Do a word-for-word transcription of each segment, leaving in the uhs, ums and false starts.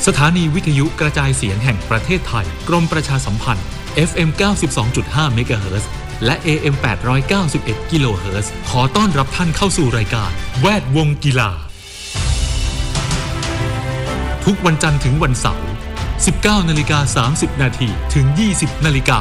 สถานีวิทยุกระจายเสียงแห่งประเทศไทยกรมประชาสัมพันธ์ เอฟ เอ็ม เก้าสิบสองจุดห้า เมกะเฮิรตซ์และ เอ เอ็ม แปดร้อยเก้าสิบเอ็ด กิโลเฮิรตซ์ขอต้อนรับท่านเข้าสู่รายการแวดวงกีฬาทุกวันจันทร์ถึงวันเสาร์ สิบเก้านาฬิกาสามสิบนาทีถึง ยี่สิบนาฬิกา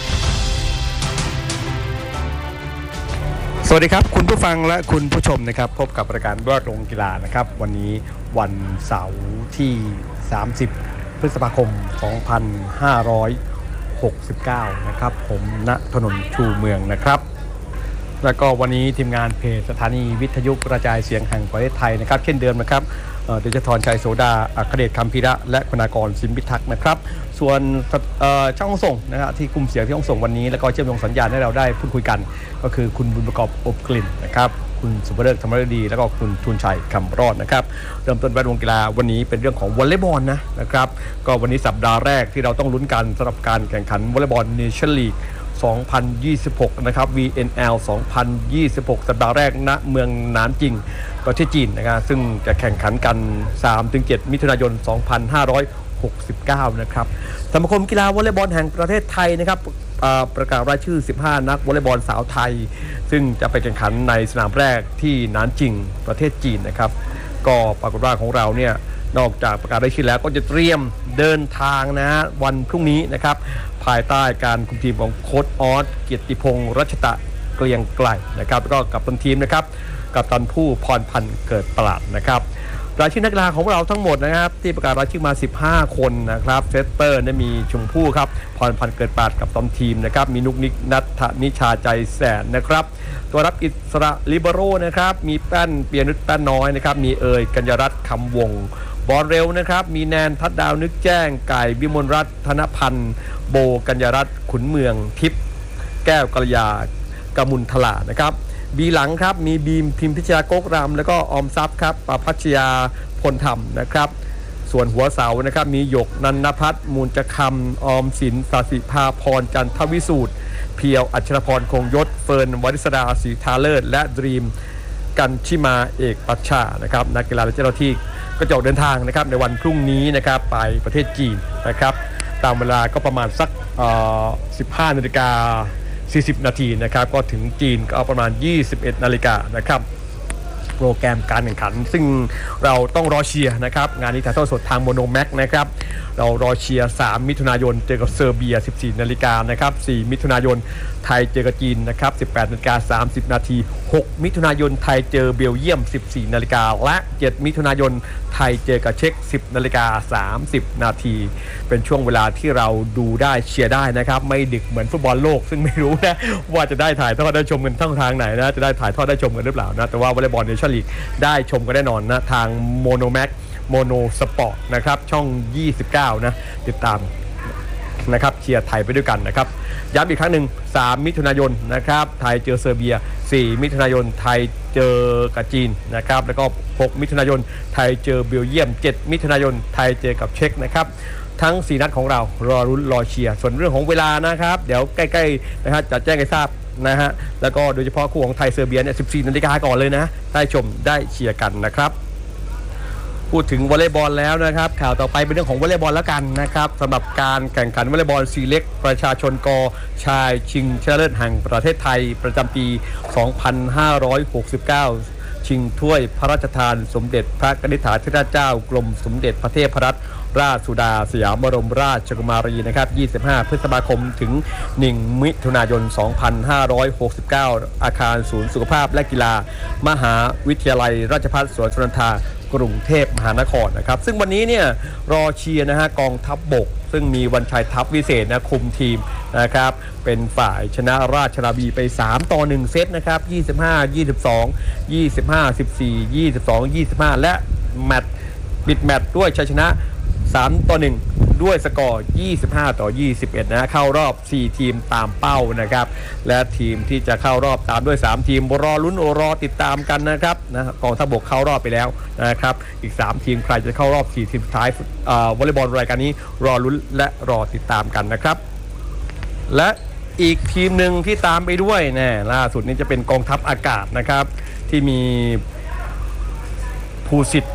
สวัสดีครับคุณผู้ฟังและคุณผู้ชมนะครับพบกับรายการแวดวงกีฬานะครับวันนี้วันเสาร์ที่สามสิบพฤษภาคมสองพันห้าร้อยหกสิบเก้านะครับผมณถนนชูเมืองนะครับแล้วก็วันนี้ทีมงานเพจสถานีวิทยุกระจายเสียงแห่งประเทศไทยนะครับเช่นเดิมนะครับเดชธรชัยโสดาอัครเดชคำพีระและคุณากรสิมพิทักษ์นะครับส่วนช่องส่งนะฮะที่คุมเสียงที่ห้องส่งวันนี้แล้วก็เชื่อมโยงสัญญาณให้เราได้พูดคุยกันก็คือคุณบุญประกอบอบกลิ่นนะครับคุณสุภเริกธรรมฤดีแล้วก็คุณทูลชัยคำรอดนะครับเริ่มต้นแวดวงกีฬาวันนี้เป็นเรื่องของวอลเลย์บอลนะนะครับก็วันนี้สัปดาห์แรกที่เราต้องลุ้นกันสำหรับการแข่งขันวอลเลย์บอลเนชั่นลีกสองพันยี่สิบหกนะครับ วี เอ็น แอล สองพันยี่สิบหกสัปดาห์แรกณเมืองหนานจิงประเทศจีนนะครับซึ่งจะแข่งขันกัน สามถึงเจ็ด มิถุนายน สองพันห้าร้อยหกสิบเก้านะครับสมาคมกีฬาวอลเลย์บอลแห่งประเทศไทยนะครับประกาศรายชื่อสิบห้านักวอลเลย์บอลสาวไทยซึ่งจะไปแข่งขันในสนามแรกที่หนานจิงประเทศจีนนะครับก็ปรากฏว่าของเราเนี่ยนอกจากประกาศรายชื่อแล้วก็จะเตรียมเดินทางนะฮะวันพรุ่งนี้นะครับภายใต้การคุมทีมของโค้ชออสเกียรติพงษ์รัชตะเกลียงไกลนะครับแล้วก็กัปตันทีมนะครับกัปตันผู้พรพันธ์เกิดปราดนะครับรายชื่อนักกีฬาของเราทั้งหมดนะครับที่ประกาศรายชื่อมาสิบห้าคนนะครับเซตเตอร์เนี่ยมีชมพู่ครับพรพันธ์เกิดปราดกับตอมทีมนะครับมีนุกนิกนัทนิชาใจแสนนะครับตัวรับอิสระลิเบโรนะครับมีแป้นเปียนุชแป้นน้อยนะครับมีเอยกัญญรัตน์คำวงบอลเร็วนะครับมีแนนทัดดาวนึกแจ้งไก่วิมลรัตน์ธนพันธ์โบกัญญรัตน์ขุนเมืองทิพย์แก้วกัลยากมุลทลานะครับบีหลังครับมีบีมพิมพิชยาโกกรำแล้วก็อมทรัพย์ครับปพัชยาพลธรรมนะครับส่วนหัวเสานะครับมีหยกนันนภัทรมูลจคำออมสินสศิภาพรจันทวิสูตรเพียวอัชรพรคงยศเฟิร์นวริศดาศรีทาเลิศและดรีมกันชิมาเอกปัชชานะครับนักกีฬาและเจ้าหน้าที่ก็จะออกเดินทางนะครับในวันพรุ่งนี้นะครับไปประเทศจีนนะครับตามเวลาก็ประมาณสักสิบห้านาฬิกาสี่สิบนาทีนะครับก็ถึงจีนก็ประมาณยี่สิบเอ็ดนาฬิกานะครับโปรแกรมการแข่งขันซึ่งเราต้องรอเชียร์นะครับงานนี้ถ่ายทอดสดทางโมโนแม็กนะครับเรารอเชียร์สามมิถุนายนเจอกับเซอร์เบียสิบสี่นาฬิกานะครับสี่มิถุนายนไทยเจอกับจีนนะครับสิบแปดนาฬิกาสามสิบนาทีหกมิถุนายนไทยเจอเบลเยียมสิบสี่นาฬิกาและเจ็ดมิถุนายนไทยเจอกับเช็กสิบนาฬิกาสามสิบนาทีเป็นช่วงเวลาที่เราดูได้เชียร์ได้นะครับไม่ดึกเหมือนฟุตบอลโลกซึ่งไม่รู้นะว่าจะได้ถ่ายทอดได้ชมกันทั้งทางไหนนะจะได้ถ่ายทอดได้ชมกันหรือเปล่านะแต่ว่าวอลเลย์บอลเนชั่นลีกได้ชมกันแน่นอนนะทางโมโนแม็กโมโนสปอร์ตนะครับช่องยี่สิบเก้านะติดตามนะครับเชียร์ไทยไปด้วยกันนะครับย้ำอีกครั้งหนึ่งสามมิถุนายนนะครับไทยเจอเซอร์เบียสี่มิถุนายนไทยเจอกับจีนนะครับแล้วก็หกมิถุนายนไทยเจอเบลเยียมเจ็ดมิถุนายนไทยเจอกับเช็กนะครับทั้งสี่นัดของเรารอรุ้นรอเชียร์ส่วนเรื่องของเวลานะครับเดี๋ยวใกล้ๆนะฮะจะแจ้งให้ทราบนะฮะแล้วก็โดยเฉพาะคู่ของไทยเซอร์เบียเนี่ยสิบสี่นาฬิกาก่อนเลยนะได้ชมได้เชียร์กันนะครับพูดถึงวอลเลย์บอลแล้วนะครับข่าวต่อไปเป็นเรื่องของวอลเลย์บอลแล้วกันนะครับสำหรับการแข่งขันวอลเลย์บอลซีเล็กประชาชนกชายชิงชนะเลิศแห่งประเทศไทยประจำปีสองพันห้าร้อยหกสิบเก้าชิงถ้วยพระราชทานสมเด็จพระนิธิถาธิราชเจ้ากรมสมเด็จพระเทพรัตนราชสุดาสยามบรมราชกุมารีนะครับยี่สิบห้าพฤษภาคมถึงหนึ่งมิถุนายนสองพันห้าร้อยหกสิบเก้าอาคารศูนย์สุขภาพและกีฬามหาวิทยาลัยราชภัฏสวนสุนันทากรุงเทพมหานครนะครับซึ่งวันนี้เนี่ยรอเชียร์นะฮะกองทัพบกซึ่งมีวันชัยทัพวิเศษนะคุมทีมนะครับเป็นฝ่ายชนะราชนาวีไปสามต่อหนึ่งเซตนะครับยี่สิบห้า ยี่สิบสอง ยี่สิบห้า สิบสี่ ยี่สิบสอง ยี่สิบห้าและแมตช์ปิดแมตช์ด้วยชัยชนะสามต่อหนึ่งด้วยสกอร์ยี่สิบห้าต่อยี่สิบเอ็ดนะเข้ารอบสี่ทีมตามเป้านะครับและทีมที่จะเข้ารอบตามด้วยสามทีมรอลุ้นรอติดตามกันนะครับนะกองทัพบกเข้ารอบไปแล้วนะครับอีกสามทีมใครจะเข้ารอบสี่ทีมสุดท้ายวอลเลย์บอลรายการนี้รอลุ้นและรอติดตามกันนะครับและอีกทีมหนึ่งที่ตามไปด้วยนะล่าสุดนี้จะเป็นกองทัพอากาศนะครับที่มีภูสิทธิ์โพ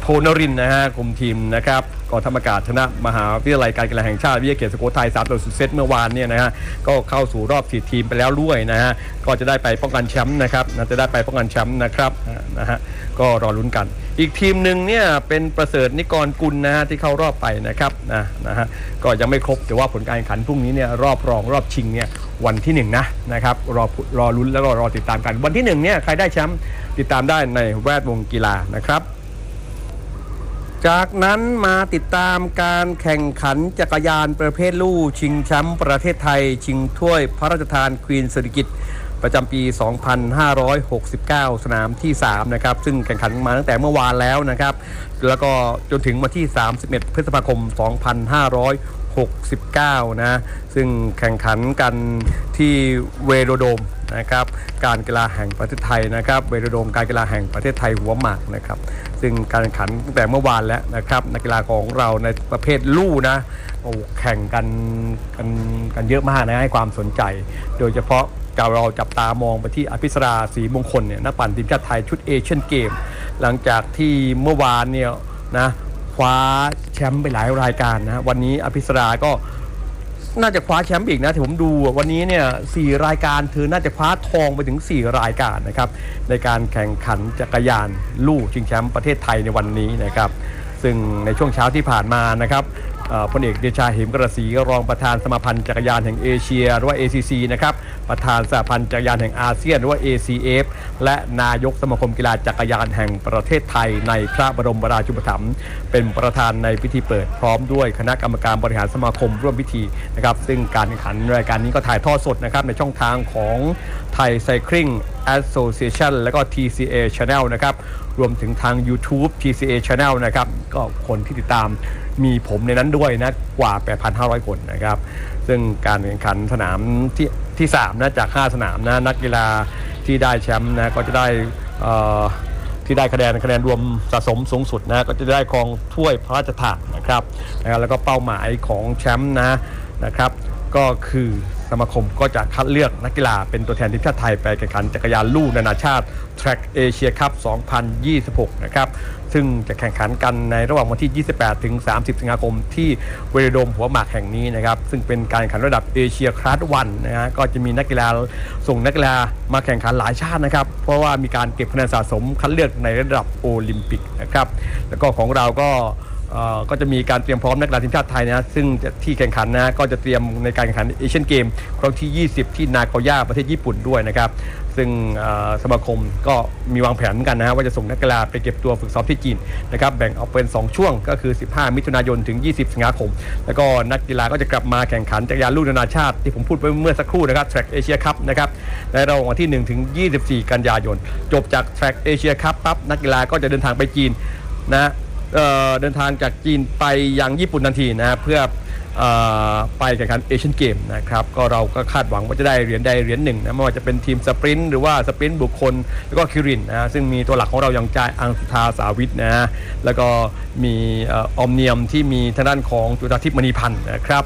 นรินทร์นะฮะคุมทีมนะครับกองทัพอากาศชนะมหาวิทยาลัยการกีฬาแห่งชาติวิทยาเขตสุโขทัยสามต่อศูนย์เซตเมื่อวานเนี่ยนะฮะก็เข้าสู่รอบสี่ทีมไปแล้วด้วยนะฮะก็จะได้ไปป้องกันแชมป์นะครับจะได้ไปป้องกันแชมป์นะครับนะฮะก็รอลุ้นกันอีกทีมหนึ่งเนี่ยเป็นประเสริฐนิกรกุลนะฮะที่เข้ารอบไปนะครับนะนะฮะก็ยังไม่ครบแต่ว่าผลการแข่งขันพรุ่งนี้เนี่ยรอบรองรอบชิงเนี่ยวันที่หนึ่งนะนะครับรอรอลุ้นแล้วก็รอติดตามกันวันที่หนึ่งเนี่ยใครได้แชมป์ติดตามได้ในแวดวงกีฬานะครับจากนั้นมาติดตามการแข่งขันจักรยานประเภทลู่ชิงแชมป์ประเทศไทยชิงถ้วยพระราชทานควีนสิริกิติ์ประจำปี สองพันห้าร้อยหกสิบเก้า สนามที่สามนะครับซึ่งแข่งขันมาตั้งแต่เมื่อวานแล้วนะครับแล้วก็จนถึงวันที่สามสิบเอ็ดพฤษภาคม สองพันห้าร้อยหกสิบเก้า นะซึ่งแข่งขันกันที่เวโรโดมนะครับการกีฬาแห่งประเทศไทยนะครับเวโรโดมการกีฬาแห่งประเทศไทยหัวหมากนะครับซึ่งการแข่งขันตั้งแต่เมื่อวานแล้วนะครับนักกีฬาของเราในประเภทลู่นะโอ้แข่งกันกันกันเยอะมากนะให้ความสนใจโดยเฉพาะเราจับตามองไปที่อภิสราศรีมงคลเนี่ยนักปั่นทีมชาติไทยชุดเอเชียนเกมหลังจากที่เมื่อวานเนี่ยนะคว้าแชมป์ไปหลายรายการนะวันนี้อภิสราก็น่าจะคว้าแชมป์อีกนะที่ผมดูวันนี้เนี่ยสี่รายการเธอน่าจะคว้าทองไปถึงสี่รายการนะครับในการแข่งขันจักรยานลู่ชิงแชมป์ประเทศไทยในวันนี้นะครับซึ่งในช่วงเช้าที่ผ่านมานะครับพลเอกเดชา เหมกระสีรองประธานสมาพันธ์จักรยานแห่งเอเชียหรือว่า เอ ซี ซี นะครับประธานสหพันธ์จักรยานแห่งอาเซียนหรือว่า เอ ซี เอฟ และนายกสมาคมกีฬาจักรยานแห่งประเทศไทยในพระบรมราชูปถัมภ์เป็นประธานในพิธีเปิดพร้อมด้วยคณะกรรมการบริหารสมาคมร่วมพิธีนะครับซึ่งการแข่งขันรายการนี้ก็ถ่ายทอดสดนะครับในช่องทางของ Thai Cycling Association และก็ ที ซี เอ Channel นะครับรวมถึงทาง YouTube ที ซี เอ Channel นะครับก็คนที่ติดตามมีผมในนั้นด้วยนะกว่า แปดพันห้าร้อย คนนะครับซึ่งการแข่งขันสนามที่ที่สามนะจากห้าสนามนะนักกีฬาที่ได้แชมป์นะก็จะได้ที่ได้คะแนนคะแนนรวมสะสมสูงสุดนะก็จะได้ครองถ้วยพระราชทานนะครับแล้วก็เป้าหมายของแชมป์นะนะครับก็คือสมาคมก็จะคัดเลือกนักกีฬาเป็นตัวแทนทีมชาติไทยไปแข่งขันจักรยานลู่นานาชาติ Track Asia Cup สองพันยี่สิบหกนะครับซึ่งจะแข่งขันกันในระหว่างวันที่ยี่สิบแปดถึงสามสิบสิงหาคมที่เวโรโดมหัวหมากแห่งนี้นะครับซึ่งเป็นการแข่งขันระดับเอเชียคลาสวันนะฮะก็จะมีนักกีฬาส่งนักกีฬามาแข่งขันหลายชาตินะครับเพราะว่ามีการเก็บคะแนนสะสมคัดเลือกในระดับโอลิมปิกนะครับแล้วก็ของเราก็ก็จะมีการเตรียมพร้อมนักกีฬาทีมชาติไทยนะซึ่งที่แข่งขันนะก็จะเตรียมในการแข่งขันเอเชียนเกมครั้งที่ยี่สิบที่นาโกย่าประเทศญี่ปุ่นด้วยนะครับซึ่งสมาคมก็มีวางแผนเหมือนกันนะว่าจะส่งนักกีฬาไปเก็บตัวฝึกซ้อมที่จีนนะครับแบ่งออกเป็นสองช่วงก็คือสิบห้ามิถุนายนถึงยี่สิบสิงหาคมแล้วก็นักกีฬาก็จะกลับมาแข่งขันจักรยานลู่นานาชาติที่ผมพูดไปเมื่อสักครู่นะครับ Track Asia Cup นะครับในระหว่างวันที่หนึ่งถึงยี่สิบสี่กันยายนจบจาก Track Asia Cup ปั๊บนักกีฬาก็จะเดินทางไปจีนนะเ, เดินทางจากจีนไปยังญี่ปุ่นทันทีนะเพื่อเอไปแข่งขันเอเชียนเกมนะครับก็เราก็คาดหวังว่าจะได้เหรียญใดเหรียญหนึ่งนะไม่ว่าจะเป็นทีมสปรินต์หรือว่าสปรินต์บุคคลแล้วก็คิรินนะซึ่งมีตัวหลักของเราอย่างจายอังสุธาสาวิทนะแล้วก็มีออมเนียมที่มีทางด้านของจุฑาทิพย์มณีพันธ์นะครับ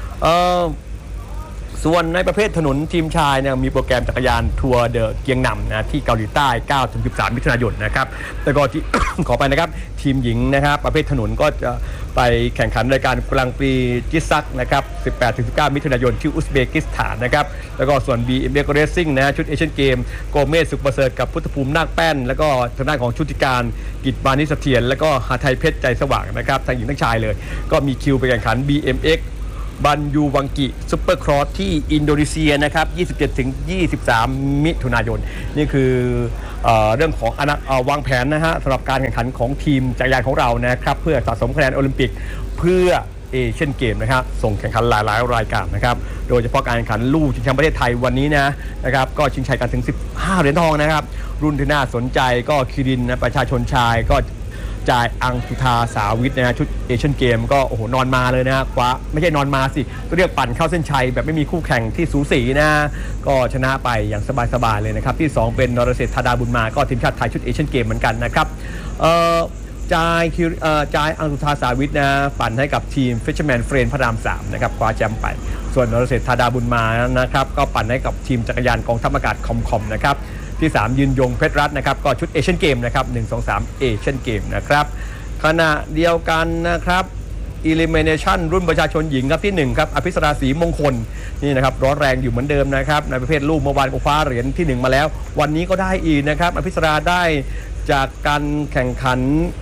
ส่วนในประเภทถนนทีมชายเนี่ยมีโปรแกรมจักรยานทัวร์เดอะเกียงนำนะที่เกาหลีใต้ เก้าถึงสิบสาม มิถุนายนนะครับแล้วก็ที่ ขอไปนะครับทีมหญิงนะครับประเภทถนนก็จะไปแข่งขันรายการกลางปีจิซักนะครับ สิบแปดถึงสิบเก้า มิถุนายนที่อุซเบกิสถานนะครับแล้วก็ส่วน บี เอ็ม เอ็กซ์ Racing นะชุดเอเชียนเกมโกเมสสุขประเสริฐกับพุทธภูมินาคแป้นแล้วก็ทางด้านของชุติการกิจบานิเสถียรแล้วก็หาไทยเพชรใจสว่างนะครับทั้งหญิงทั้งชายเลยก็มีคิวไปแข่งขัน บี เอ็ม เอ็กซ์บันยูวังกิซุปเปอร์ครอสที่อินโดนีเซียนะครับยี่สิบเจ็ดถึงยี่สิบสาม มิถุนายนนี่คือเอ่อเรื่องของอนาเอ่อวางแผนนะฮะสำหรับการแข่งขันของทีมจักรยานของเรานะครับเพื่อสะสมคะแนนโอลิมปิกเพื่อเอเชียนเกมนะครับส่งแข่งขันหลายๆรายการนะครับโดยเฉพาะการแข่งขันลู่ชิงแชมป์ประเทศไทยวันนี้นะนะครับก็ชิงชัยกันถึงสิบห้าเหรียญทองนะครับรุ่นที่น่าสนใจก็คิรินนะประชาชนชายก็จายอังสุธาสาวิทนะฮะชุดเอเชียนเกมก็โอ้โหนอนมาเลยนะฮะคว้าไม่ใช่นอนมาสิก็เรียกปั่นเข้าเส้นชัยแบบไม่มีคู่แข่งที่สูสีนะก็ชนะไปอย่างสบายๆเลยนะครับที่สองเป็นนรเศรษฐ์ธาดาบุญมาก็ทีมชาติไทยชุดเอเชียนเกมเหมือนกันนะครับเอ่อจายคิเอ่อจายอังสุธาสาวิทนะปั่นให้กับทีม Fisherman Friend พระรามสามนะครับคว้าแชมป์ไปส่วนนรเศรษฐ์ธาดาบุญมานะครับก็ปั่นให้กับทีมจักรยานกองทัพอากาศคอมคอมนะครับที่สามยืนยงเพชรรัตน์นะครับก็ชุดเอเชียนเกมนะครับหนึ่ง สอง สามเอเชียนเกมนะครับขณะเดียวกันนะครับ Elimination รุ่นประชาชนหญิงครับที่หนึ่งครับอภิสราศรีมงคลนี่นะครับร้อนแรงอยู่เหมือนเดิมนะครับในประเภทลูกเมื่อวานก็คว้าเหรียญที่หนึ่งมาแล้ววันนี้ก็ได้อีกนะครับอภิสราได้จากการแข่งขัน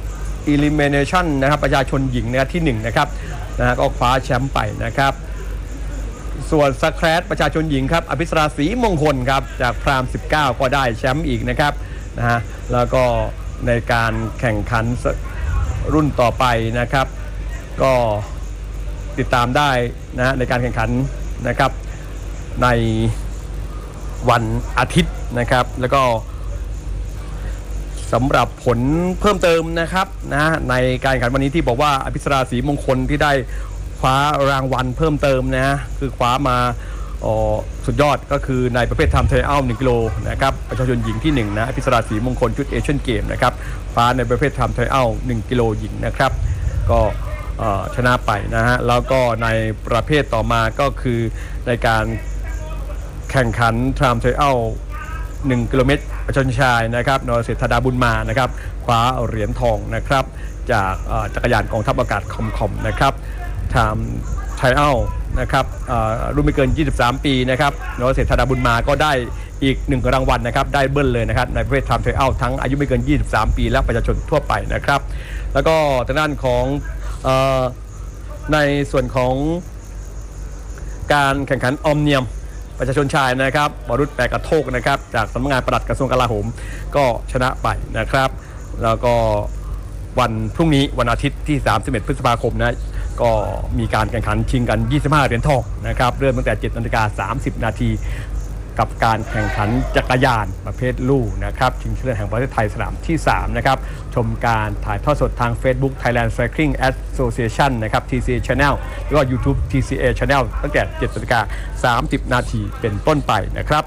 Elimination นะครับประชาชนหญิงนะครับที่หนึ่งนะครับนะก็คว้าแชมป์ไปนะครับส่วนสแครชประชาชนหญิงครับอภิสราศรีมงคลครับจากพรามสิบเก้าก็ได้แชมป์อีกนะครับนะฮะแล้วก็ในการแข่งขันรุ่นต่อไปนะครับก็ติดตามได้นะในการแข่งขันนะครับในวันอาทิตย์นะครับแล้วก็สำหรับผลเพิ่มเติมนะครับนะในการแข่งขันวันนี้ที่บอกว่าอภิสราศรีมงคลที่ได้คว้ารางวัลเพิ่มเติมนะคือคว้ามาสุดยอดก็คือในประเภทไทม์ไทรอัลหนึ่งกิโลนะครับประชาชนหญิงที่หนึ่งนะอภิสราศรีมงคลชุดเอเชียนเกมนะครับคว้าในประเภทไทม์ไทรอัลหนึ่งกิโลหญิงนะครับก็ชนะไปนะฮะแล้วก็ในประเภทต่อมาก็คือในการแข่งขันไทม์ไทรอัลหนึ่งกิโลเมตรประชาชนชายนะครับนรเศรษฐธาดาบุญมานะครับคว้าเหรียญทองนะครับจากจักรยานกองทัพอากาศคอมคอมนะครับไทม์ไทรอัลนะครับรุ่นไม่เกินยี่สิบสามปีนะครับนรเศรษฐธาดาบุญมาก็ได้อีกหนึ่งรางวัลนะครับได้เบิ้ลเลยนะครับในประเภทไทม์ไทรอัลทั้งอายุไม่เกินยี่สิบสามปีและประชาชนทั่วไปนะครับแล้วก็ทางด้านของในส่วนของการแข่งขันออมเนียมประชาชนชายนะครับวรุษแปลกระโทกนะครับจากสำนักงานปลัดกระทรวงกลาโหมก็ชนะไปนะครับแล้วก็วันพรุ่งนี้วันอาทิตย์ที่สามสิบเอ็ดพฤษภาคมนะก็มีการแข่งขันชิงกันยี่สิบห้าเหรียญทองนะครับเริ่มตั้งแต่ เจ็ดนาฬิกาสามสิบนาทีกับการแข่งขันจักรยานประเภทลู่นะครับชิงชนะเลิศแห่งประเทศไทยสนามที่สามนะครับชมการถ่ายทอดสดทาง Facebook Thailand Cycling Association นะครับ ที ซี เอ Channel แล้วก็ YouTube ที ซี เอ Channel ตั้งแต่ เจ็ดนาฬิกาสามสิบนาทีเป็นต้นไปนะครับ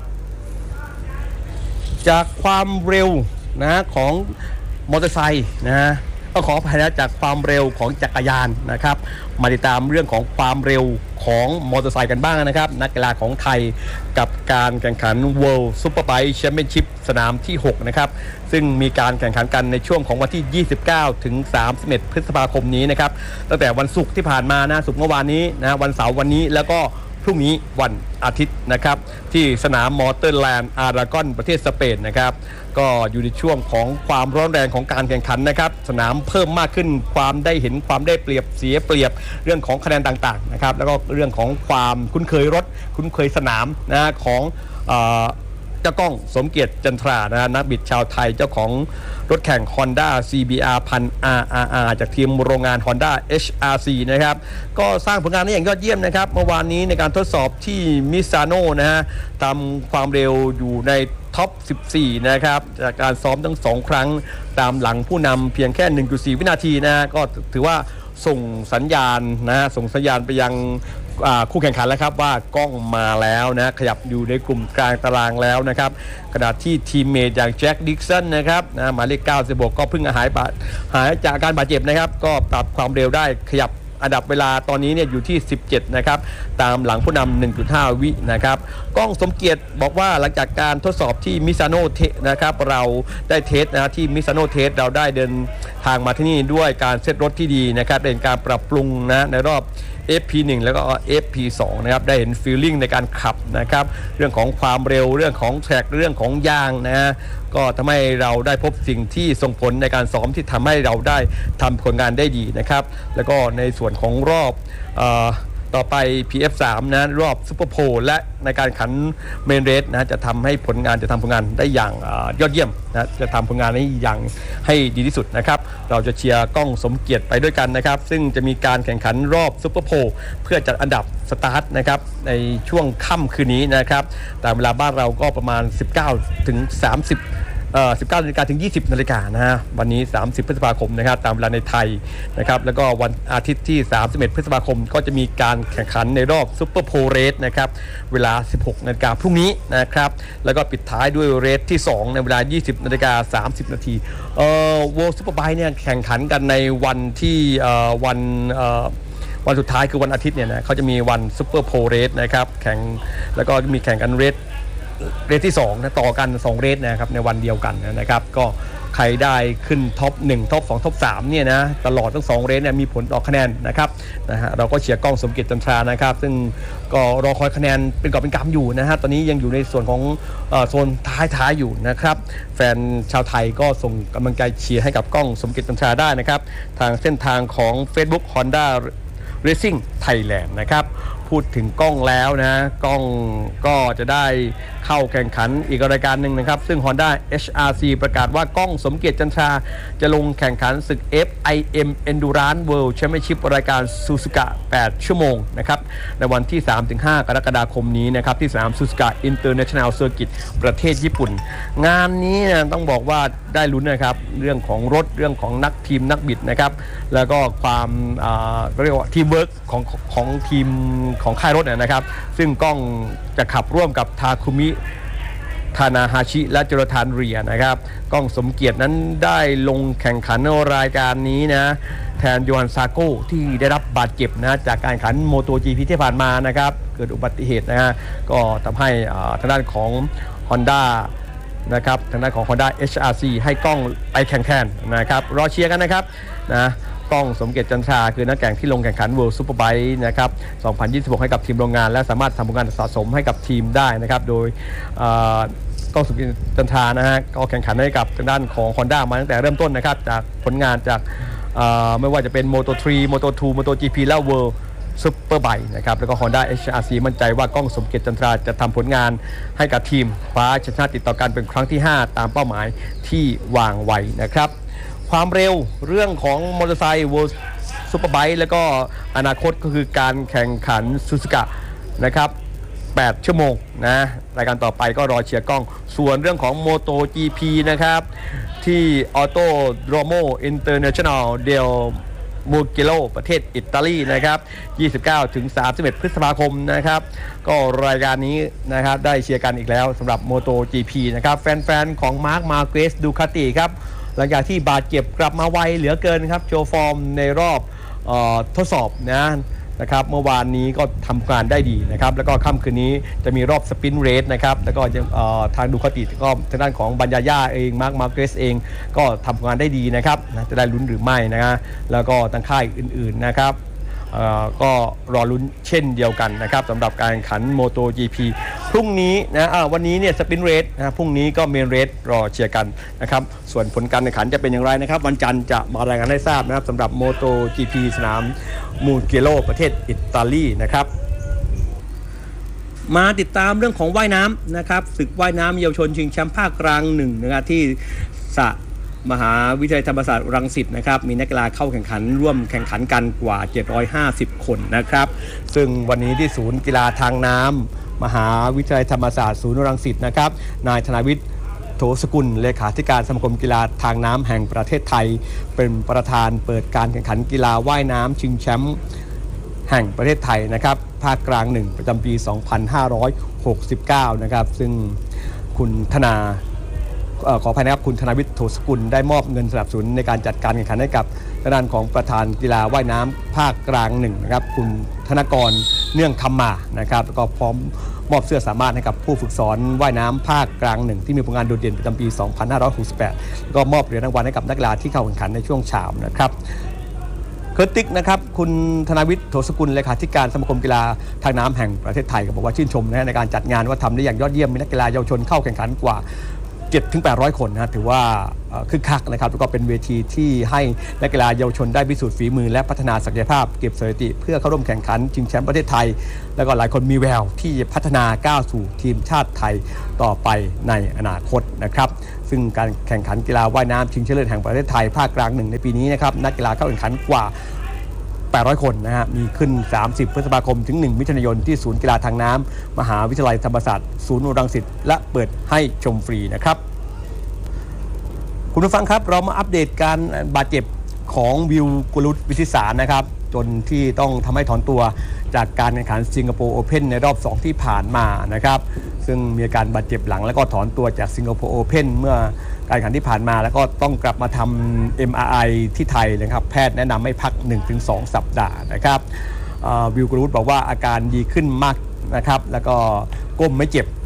จากความเร็วนะของมอเตอร์ไซค์นะก็ขออภัยนะจากความเร็วของจักรยานนะครับมาติดตามเรื่องของความเร็วของมอเตอร์ไซค์กันบ้างนะครับนักกีฬาของไทยกับการแข่งขัน World Superbike Championship สนามที่หกนะครับซึ่งมีการแข่งขันกันในช่วงของวันที่ยี่สิบเก้าถึงสามสิบเอ็ดพฤษภาคมนี้นะครับตั้งแต่วันศุกร์ที่ผ่านมานะศุกร์เมื่อวานนี้นะวันเสาร์วันนี้แล้วก็พรุ่งนี้วันอาทิตย์นะครับที่สนามมอเตอร์แลนด์อารากอนประเทศสเปนนะครับก็อยู่ในช่วงของความร้อนแรงของการแข่งขันนะครับสนามเพิ่มมากขึ้นความได้เห็นความได้เปรียบเสียเปรียบเรื่องของคะแนนต่างๆนะครับแล้วก็เรื่องของความคุ้นเคยรถคุ้นเคยสนามนะของเจ้าก้องสมเกียรติจันทรานะนักบิดชาวไทยเจ้าของรถแข่ง Honda ซี บี อาร์ พัน อาร์ อาร์ อาร์ จากทีมโรงงาน Honda เอช อาร์ ซี นะครับก็สร้างผลงานได้อย่างยอดเยี่ยมนะครับเมื่อวานนี้ในการทดสอบที่มิซานโนนะฮะทำความเร็วอยู่ในท็อปสิบสี่นะครับจากการซ้อมทั้งสองครั้งตามหลังผู้นำเพียงแค่ หนึ่งจุดสี่ วินาทีนะก็ถือว่าส่งสัญญาณนะส่งสัญญาณไปยังคู่แข่งขันแล้วครับว่ากล้องมาแล้วนะขยับอยู่ในกลุ่มกลางตารางแล้วนะครับขณะที่ทีมเมทอย่างแจ็คดิกสันนะครับนะหมายเลขเก้าสิบหกก็เพิ่งหายหายจากการบาดเจ็บนะครับก็ปรับความเร็วได้ขยับอันดับเวลาตอนนี้เนี่ยอยู่ที่สิบเจ็ดนะครับตามหลังผู้นำ หนึ่งจุดห้า วินะครับก้องสมเกียรติบอกว่าหลังจากการทดสอบที่มิซานโนเทนะครับเราได้เทสนะที่มิซานโนเทสเราได้เดินทางมาที่นี่ด้วยการเซตรถที่ดีนะครับเป็นการปรับปรุงนะในรอบ เอฟ พี หนึ่ง แล้วก็ เอฟ พี สอง นะครับได้เห็นฟีลลิ่งในการขับนะครับเรื่องของความเร็วเรื่องของแทร็กเรื่องของยางนะฮะก็ทำให้เราได้พบสิ่งที่ส่งผลในการซ้อมที่ทำให้เราได้ทำผลงานได้ดีนะครับแล้วก็ในส่วนของรอบเอ่อต่อไป พี เอฟ สาม นะรอบซุปเปอร์โพลและในการขันเมนเรสนะจะทำให้ผลงานจะทำผลงานได้อย่างยอดเยี่ยมนะจะทำผลงานได้อย่างให้ดีที่สุดนะครับเราจะเชียร์ก้องสมเกียรติไปด้วยกันนะครับซึ่งจะมีการแข่งขันรอบซุปเปอร์โพลเพื่อจัดอันดับสตาร์ทนะครับในช่วงค่ำคืนนี้นะครับตามเวลาบ้านเราก็ประมาณ สิบเก้าถึงสามสิบเอ่อ สิบเก้านาฬิกาถึงยี่สิบนาฬิกานะฮะวันนี้สามสิบพฤษภาคมนะครับตามเวลาในไทยนะครับแล้วก็วันอาทิตย์ที่สามสิบเอ็ดพฤษภาคมก็จะมีการแข่งขันในรอบซุปเปอร์โพลเรสนะครับเวลา สิบหกนาฬิกาพรุ่งนี้นะครับแล้วก็ปิดท้ายด้วยเรสที่สองในเวลา ยี่สิบนาฬิกาสามสิบนาทีเอ่อ World Superbike เนี่ยแข่งขันกันในวันที่เอ่อวันเอ่อวันสุดท้ายคือวันอาทิตย์เนี่ยนะเขาจะมีวันซุปเปอร์โพลเรสนะครับแข่งแล้วก็มีแข่งกันเรสเรสที่สองนะต่อกันสองเรสนะครับในวันเดียวกันนะครับก็ใครได้ขึ้นท็อปหนึ่งท็อปสองท็อปสามเนี่ยนะตลอดทั้งสองเรสเนี่ยมีผลต่อคะแนนนะครับนะฮะเราก็เชียร์ก้องสมเกียรติจันทรานะครับซึ่งก็รอคอยคะแนนเป็นกอบเป็นกำอยู่นะฮะตอนนี้ยังอยู่ในส่วนของโซนท้ายๆอยู่นะครับแฟนชาวไทยก็ส่งกำลังใจเชียร์ให้กับก้องสมเกียรติจันทราได้นะครับทางเส้นทางของ Facebook Honda Racing Thailand นะครับพูดถึงกล้องแล้วนะกล้องก็จะได้เข้าแข่งขันอีกรายการหนึ่งนะครับซึ่ง Honda เอช อาร์ ซี ประกาศว่ากล้องสมเกียรติจันทราจะลงแข่งขันศึก เอฟ ไอ เอ็ม Endurance World Championship รายการซูซูกะแปดชั่วโมงนะครับในวันที่ สามถึงห้า กรกฎาคมนี้นะครับที่สนามซูซูกะ International Circuit ประเทศญี่ปุ่นงานนี้นะต้องบอกว่าได้ลุ้นนะครับเรื่องของรถเรื่องของนักทีมนักบิดนะครับแล้วก็ความเรียกว่าทีมเวิร์กของของทีมของค่ายรถนะครับซึ่งกล้องจะขับร่วมกับทาคุมิทานาฮาชิและโจนาธานเรียนะครับกล้องสมเกียรตินั้นได้ลงแข่งขันในรายการนี้นะแทนโยฮันซาโก้ที่ได้รับบาดเจ็บนะจากการแข่งขันโมโต จี พี ที่ผ่านมานะครับเกิดอุบัติเหตุนะฮะก็ทำให้ทางด้านของ Honda นะครับทางด้านของ Honda เอช อาร์ ซี ให้กล้องไปแข่งแทนนะครับรอเชียร์กันนะครับนะกล้องสมเกียรติจันทราคือนักแข่งที่ลงแข่งขัน World Superbike นะครับสองพันยี่สิบหกให้กับทีมโรงงานและสามารถทำผลงานสะสมให้กับทีมได้นะครับโดยกล้องสมเกียรติจันทรานะฮะก็แข่งขันให้กับทางด้านของ Honda มาตั้งแต่เริ่มต้นนะครับจากผลงานจากไม่ว่าจะเป็น โมโต ทรี โมโต ทู โมโต จี พี และ World Superbike นะครับแล้วก็ Honda เอช อาร์ ซี มั่นใจว่ากล้องสมเกียรติจันทราจะทำผลงานให้กับทีมคว้าชัยชนะติดต่อกันเป็นครั้งที่ห้าตามเป้าหมายที่วางไว้นะครับความเร็วเรื่องของมอเตอร์ไซค์ World Superbike แล้วก็อนาคตก็คือการแข่งขันซูซูกะนะครับแปดชั่วโมงนะรายการต่อไปก็รอเชียร์กล้องส่วนเรื่องของ Moto จี พี นะครับที่ Autodromo International del Mugello ประเทศอิตาลีนะครับ ยี่สิบเก้าถึงสามสิบเอ็ด พฤษภาคมนะครับก็รายการนี้นะครับได้เชียร์กันอีกแล้วสำหรับ Moto จี พี นะครับแฟนๆของ Marc Marquez Ducati ครับหลังจากที่บาดเจ็บกลับมาไวเหลือเกินครับโชว์ฟอร์มในรอบเอ่อทดสอบนะนะครับเมื่อวานนี้ก็ทำการได้ดีนะครับแล้วก็ค่ำคืนนี้จะมีรอบสปรินต์เรสนะครับแล้วก็ทางดูคาติก็ทางด้านของบัญญาย่าเองมาร์คมาร์เกสเองก็ทำงานได้ดีนะครับนะจะได้ลุ้นหรือไม่นะฮะแล้วก็ทางค่ายอื่นๆนะครับก็รอลุ้นเช่นเดียวกันนะครับสำหรับการแข่งขัน Moto จี พี พรุ่งนี้นะวันนี้เนี่ยสปรินต์เรสนะพรุ่งนี้ก็เมนเรสรอเชียร์กันนะครับส่วนผลการแข่งขันจะเป็นอย่างไรนะครับวันจันทร์จะมารายงานให้ทราบนะครับสำหรับ Moto จี พี สนามมูเกโลประเทศอิตาลีนะครับมาติดตามเรื่องของว่ายน้ำนะครับศึกว่ายน้ำเยาวชนชิงแชมป์ภาคกลางหนึ่งนะครับที่สระมหาวิทยาลัยธรรมศาสตร์รังสิตนะครับมีนักกีฬาเข้าแข่งขันร่วมแข่งขันกันกว่าเจ็ดร้อยห้าสิบคนนะครับซึ่งวันนี้ที่ศูนย์กีฬาทางน้ำมหาวิทยาลัยธรรมศาสตร์ศูนย์รังสิตนะครับนายธนาวิทย์โถสกุลเลขาธิการสมาคมกีฬาทางน้ำแห่งประเทศไทยเป็นประธานเปิดการแข่งขันกีฬาว่ายน้ำชิงแชมป์แห่งประเทศไทยนะครับภาคกลางหนึ่งประจำปี สองพันห้าร้อยหกสิบเก้า นะครับซึ่งคุณธนาขออภัยนะครับคุณธนาวิทย์โถสกุลได้มอบเงินสนับสนุนในการจัดการแข่งขันให้กับทางด้านของประธานกีฬาว่ายน้ำภาคกลางหนึ่งนะครับคุณธนกรเนื่องคำมานะครับแล้วก็พร้อมมอบเสื้อสามารถให้กับผู้ฝึกสอนว่ายน้ำภาคกลางหนึ่งที่มีผลงานโดดเด่นประจำปี สองพันห้าร้อยหกสิบแปด แล้วก็มอบเหรียญรางวัลให้กับนักกีฬาที่เข้าแข่งขันในช่วงเช้านะครับเคิร์ตติ๊กนะครับคุณธนาวิทย์โถสกุลเลขาธิการสมาคมกีฬาทางน้ำแห่งประเทศไทยก็บอกว่าชื่นชมนะในการจัดงานว่าทำได้อย่างยอดเยี่ยมมีนักกีฬาเยาวชนเข้าแข่งขันกว่าเจ็ดถึงแปดร้อย คนนะถือว่าคึกคักนะครับแล้วก็เป็นเวทีที่ให้นักกีฬาเยาวชนได้พิสูจน์ฝีมือและพัฒนาศักยภาพเก็บสถิติเพื่อเข้าร่วมแข่งขันชิงแชมป์ประเทศไทยแล้วก็หลายคนมีแววที่พัฒนาก้าวสู่ทีมชาติไทยต่อไปในอนาคตนะครับซึ่งการแข่งขันกีฬาว่ายน้ำชิงชนะเลิศแห่งประเทศไทยภาคกลางหนึ่งในปีนี้นะครับนักกีฬาเข้าแข่งขันกว่าแปดร้อย คนนะฮะมีขึ้นสามสิบพฤษภาคมถึงหนึ่งมิถุนายนที่ศูนย์กีฬาทางน้ำมหาวิทยาลัยธรรมศาสตร์ศูนย์รังสิตและเปิดให้ชมฟรีนะครับคุณผู้ฟังครับเรามาอัปเดตการบาดเจ็บของวิวกุลุตวิชิสารนะครับจนที่ต้องทำให้ถอนตัวจากการแข่งขันสิงคโปร์โอเพ่นในรอบสองที่ผ่านมานะครับซึ่งมีอาการบาดเจ็บหลังแล้วก็ถอนตัวจากสิงคโปร์โอเพ่นเมื่อการแข่งขันที่ผ่านมาแล้วก็ต้องกลับมาทำ เอ็ม อาร์ ไอ ที่ไทยนะครับแพทย์แนะนำให้พัก หนึ่งถึงสอง สัปดาห์นะครับวิวกุลุตบอกว่าอาการดีขึ้นมากนะครับแล้วก็ก้มไม่เจ็บ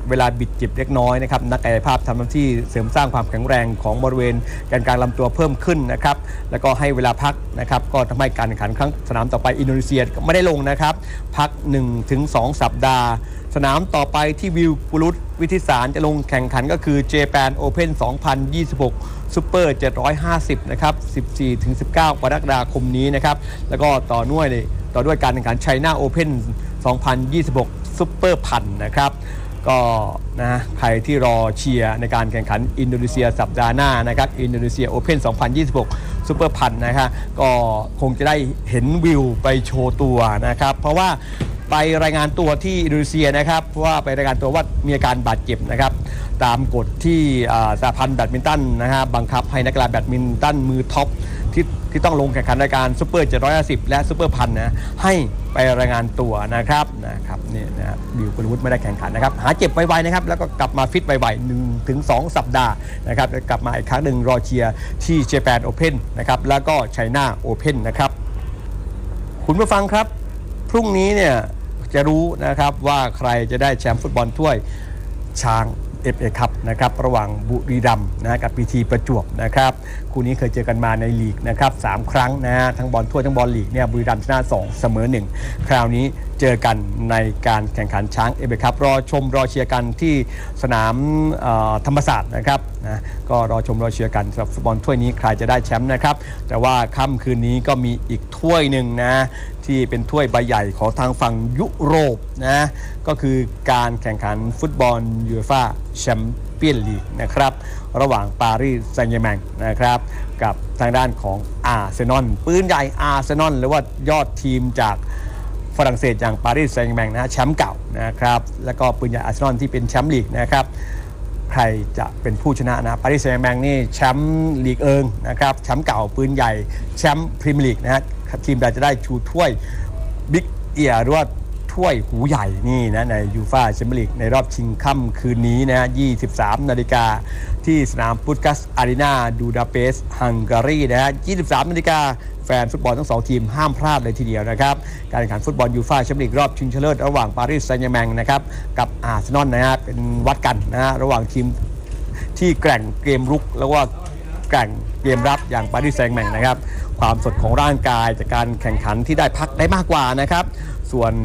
เวลาบิดเจ็บเล็กน้อยนะครับนักกายภาพทำหน้าที่เสริมสร้างความแข็งแรงของบริเวณแกนกลางลำตัวเพิ่มขึ้นนะครับแล้วก็ให้เวลาพักนะครับก็ทำให้การแข่งขันครั้งสนามต่อไปอินโดนีเซียไม่ได้ลงนะครับพัก หนึ่งถึงสอง สัปดาห์สนามต่อไปที่วิวปุรุษวิทิสารจะลงแข่งขันก็คือ Japan Open สองพันยี่สิบหก Super เจ็ดร้อยห้าสิบนะครับ สิบสี่ถึงสิบเก้า กรกฎาคมนี้นะครับแล้วก็ต่อด้วยต่อด้วยการแข่งขัน China Open สองพันยี่สิบหก Super พันนะครับก็นะใครที่รอเชียร์ในการแข่งขันอินโดนีเซียสัปดาห์หน้านะครับอินโดนีเซียโอเพ่นสองพันยี่สิบหกซุปเปอร์พันนะครับก็คงจะได้เห็นวิวไปโชว์ตัวนะครับเพราะว่าไปรายงานตัวที่อินโดนีเซียนะครับเพราะว่าไปรายงานตัวว่ามีอาการบาดเจ็บนะครับตามกฎที่สหพันธ์แบดมินตันนะฮะบังคับให้นักกีฬาแบดมินตันมือท็อปที่ที่ต้องลงแข่งขันรายการซุปเปอร์เจ็ดร้อยห้าสิบและซุปเปอร์พันนะให้ไปรายงานตัวนะครับนะครับนี่นะบิวปุรุษไม่ได้แข่งขันนะครับหาเจ็บไวๆนะครับแล้วก็กลับมาฟิตไวๆ หนึ่งถึงสอง สัปดาห์นะครับกลับมาอีกครั้งหนึ่งรอเชียร์ที่ Japan Open นะครับแล้วก็ China Open นะครับคุณผู้ฟังครับพรุ่งนี้เนี่ยจะรู้นะครับว่าใครจะได้แชมป์ฟุตบอลถ้วยช้าง เอฟ เอ Cup นะครับระหว่างบุรีรัมย์นะกับ พี ที ประจวบนะครับคู่นี้เคยเจอกันมาในลีกนะครับสามครั้งนะฮะทั้งบอลถ้วยทั้งบอลลีกเนี่ยบุรีรัมย์ชนะสองเสมอหนึ่งคราวนี้เจอกันในการแข่งขันช้าง เอฟ เอ Cup รอชมรอเชียร์กันที่สนามธรรมศาสตร์นะครับนะก็รอชมรอเชียร์กันสำหรับฟุตบอลถ้วยนี้ใครจะได้แชมป์นะครับแต่ว่าค่ำคืนนี้ก็มีอีกถ้วยหนึ่งนะที่เป็นถ้วยใบใหญ่ของทางฝั่งยุโรปนะก็คือการแข่งขันฟุตบอลยูเอฟ่าแชมเปี้ยนลีกนะครับระหว่างปารีสแซงต์แชร์แมงนะครับกับทางด้านของอาร์เซนอลปืนใหญ่อาร์เซนอลหรือว่ายอดทีมจากฝรั่งเศสอย่างปารีสแซงต์แชร์แมงนะแชมป์เก่านะครับแล้วก็ปืนใหญ่อาร์เซนอลที่เป็นแชมป์ลีกนะครับใครจะเป็นผู้ชนะนะปารีสแซงต์แชร์แมงนี่แชมป์ลีกเอิงนะครับแชมป์เก่าปืนใหญ่แชมป์พรีเมียร์ลีกนะฮะทีมใดจะได้ชูถ้วยบิ๊กเอียร์หรือว่าถ้วยหูใหญ่นี่นะในยูฟ่าแชมเปี้ยนลีกในรอบชิงค่ำคืนนี้นะยี่สิบสามนาฬิกาที่สนามปุตกัสอารีนาบูดาเปสต์ฮังการีนะฮะยี่สิบสามนาฬิกาแฟนฟุตบอลทั้งสองทีมห้ามพลาดเลยทีเดียวนะครับการแข่งขันฟุตบอลยูฟ่าแชมเปี้ยนลีกรอบชิงชนะเลิศระหว่างปารีสแซงต์แชร์แมงนะครับกับอาร์เซนอลนะฮะเป็นวัดกันนะฮะระหว่างทีมที่แกร่งเกมรุกแล้วก็แกร่งเกมรับอย่างปารีสแซงต์แชร์แมงนะครับความสดของร่างกายจากการแข่งขันที่ได้พักได้มากกว่านะครับส่วน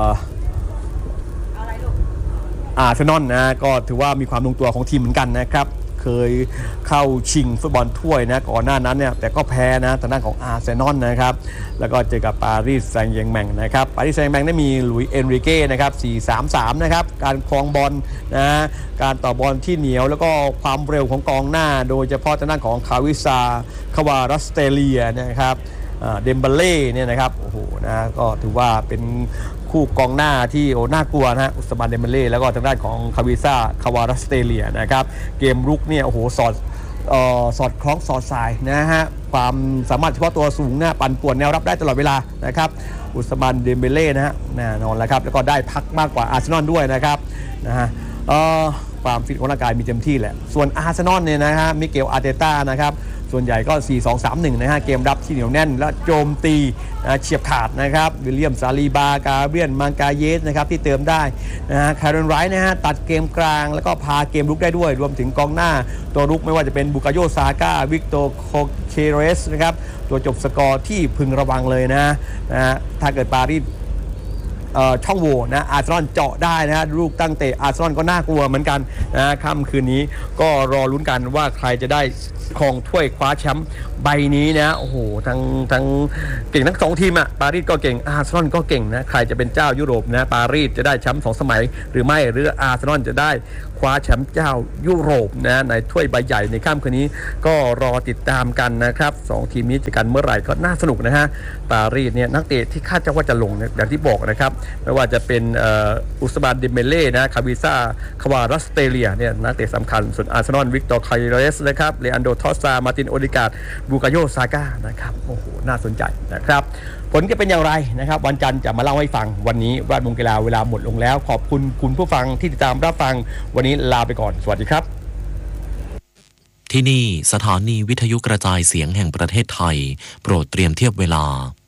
อาร์เซนอลนะก็ถือว่ามีความลงตัวของทีมเหมือนกันนะครับเคยเข้าชิงฟุตบอลถ้วยนะก่อนหน้านั้นเนี่ยแต่ก็แพ้นะทางด้านของอาร์เซนอลนะครับแล้วก็เจอกับปารีสแซงต์แชร์แมงนะครับปารีสแซงต์แชร์แมงได้มีหลุยส์เอนริเก้นะครับสี่ สาม สามนะครับการครองบอลนะการต่อบอลที่เหนียวแล้วก็ความเร็วของกองหน้าโดยเฉพาะทางด้านของคาวิซาคาวารัสเตเลียนะครับเดมเบเล่เนี่ยนะครับโอ้โหนะก็ถือว่าเป็นคู่กองหน้าที่โอ้น่ากลัวนะฮะอุสมานเดมเบเล่แล้วก็ทางด้านของคาวิซาคาวารัสเตเลียนะครับเกมรุกเนี่ยโอ้โหสอดเอ่อสอดคล้องสอดสายนะฮะความสามารถเฉพาะตัวสูงนะปั่นป่วนแนวรับได้ตลอดเวลานะครับอุสมานเดมเบเล่นะฮะแน่นอนแล้วครับแล้วก็ได้พักมากกว่าอาร์เซนอลด้วยนะครับนะฮะเอ่อความฟิตของร่างกายมีเต็มที่แหละส่วนอาร์เซนอลเนี่ยนะฮะมิเกลอาร์เตต้านะครับส่วนใหญ่ก็ สี่ สอง สาม หนึ่ง นะฮะเกมรับที่เหนียวแน่นและโจมตีนะเฉียบขาดนะครับวิลเลียมซาลีบากาเบียนมังกาเยสนะครับที่เติมได้นะฮะคาร์เรนไรท์นะฮะตัดเกมกลางแล้วก็พาเกมรุกได้ด้วยรวมถึงกองหน้าตัวรุกไม่ว่าจะเป็นบุกาโยซาก้าวิกโตโคเคเรสนะครับตัวจบสกอร์ที่พึงระวังเลยนะนะฮะถ้าเกิดปารีสช่องโหว่นะอาร์เซนอลเจาะได้นะฮะลูกตั้งเตะอาร์เซนอลก็น่ากลัวเหมือนกันนะค่ำคืนนี้ก็รอลุ้นกันว่าใครจะได้ครองถ้วยคว้าแชมป์ใบนี้นะโอ้โหทั้งทั้งเก่งทั้งสองทีมอ่ะปารีสก็เก่งอาร์เซนอลก็เก่งนะใครจะเป็นเจ้ายุโรปนะปารีสจะได้แชมป์สองสมัยหรือไม่หรืออาร์เซนอลจะได้คว้าแชมป์เจ้ายุโรปนะในถ้วยใบใหญ่ในค่ำคืนนี้ก็รอติดตามกันนะครับสองทีมนี้จะกันเมื่อไหร่ก็น่าสนุกนะฮะปารีสเนี่ยนักเตะที่คาดจะว่าจะลงอย่างที่บอกนะครับไม่ว่าจะเป็นอุสมานเดมเบเล่นะคาวิซาคาวารัสเตเลียเนี่ยนักเตะสำคัญส่วนอาร์เซนอลวิกตอร์คาริเรสนะครับเลอันโดทอสซามาร์ตินโอดิกาดบูกาโยซาก้านะครับโอ้โหน่าสนใจนะครับผลจะเป็นอย่างไรนะครับวันจันทร์จะมาเล่าให้ฟังวันนี้แวดวงกีฬาเวลาหมดลงแล้วขอบคุณคุณผู้ฟังที่ติดตามรับฟังวันนี้ลาไปก่อนสวัสดีครับที่นี่สถานีวิทยุกระจายเสียงแห่งประเทศไทยโปรดเตรียมเทียบเวลา